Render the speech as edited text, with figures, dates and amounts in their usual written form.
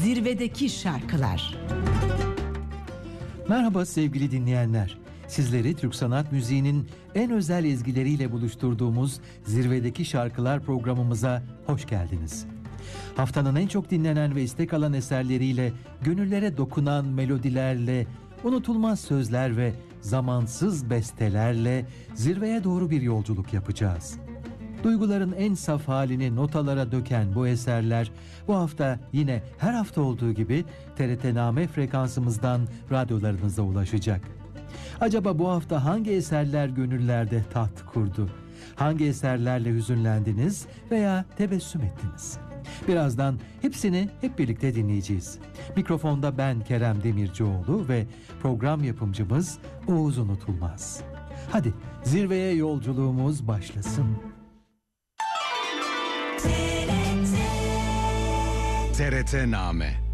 Zirvedeki şarkılar. Merhaba sevgili dinleyenler. Sizleri Türk sanat müziğinin en özel ezgileriyle buluşturduğumuz Zirvedeki Şarkılar programımıza hoş geldiniz. Haftanın en çok dinlenen ve istek alan eserleriyle, gönüllere dokunan melodilerle, unutulmaz sözler ve zamansız bestelerle zirveye doğru bir yolculuk yapacağız. Duyguların en saf halini notalara döken bu eserler bu hafta yine her hafta olduğu gibi TRT Name frekansımızdan radyolarınıza ulaşacak. Acaba bu hafta hangi eserler gönüllerde taht kurdu? Hangi eserlerle hüzünlendiniz veya tebessüm ettiniz? Birazdan hepsini hep birlikte dinleyeceğiz. Mikrofonda ben Kerem Demircioğlu ve program yapımcımız Oğuz Unutulmaz. Hadi zirveye yolculuğumuz başlasın. TRT Name.